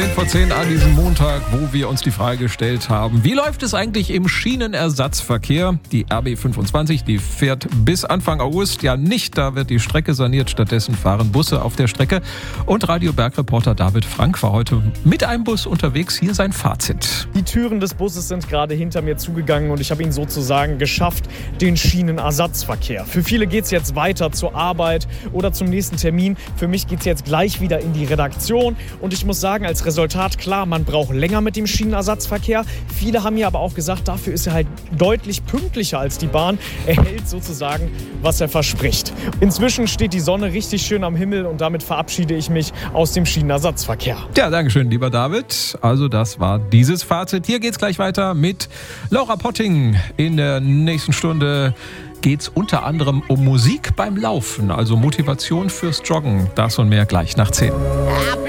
Vor 10 an diesem Montag, wo wir uns die Frage gestellt haben, wie läuft es eigentlich im Schienenersatzverkehr? Die RB25, die fährt bis Anfang August ja nicht, da wird die Strecke saniert, stattdessen fahren Busse auf der Strecke. Und Radio-Berg-Reporter David Frank war heute mit einem Bus unterwegs, hier sein Fazit. Die Türen des Busses sind gerade hinter mir zugegangen und ich habe ihn sozusagen geschafft, den Schienenersatzverkehr. Für viele geht es jetzt weiter zur Arbeit oder zum nächsten Termin. Für mich geht es jetzt gleich wieder in die Redaktion und ich muss sagen, als Resultat, klar, man braucht länger mit dem Schienenersatzverkehr. Viele haben mir aber auch gesagt, dafür ist er halt deutlich pünktlicher als die Bahn. Er hält sozusagen, was er verspricht. Inzwischen steht die Sonne richtig schön am Himmel und damit verabschiede ich mich aus dem Schienenersatzverkehr. Ja, dankeschön, lieber David. Also das war dieses Fazit. Hier geht's gleich weiter mit Laura Potting. In der nächsten Stunde geht's unter anderem um Musik beim Laufen, also Motivation fürs Joggen. Das und mehr gleich nach 10.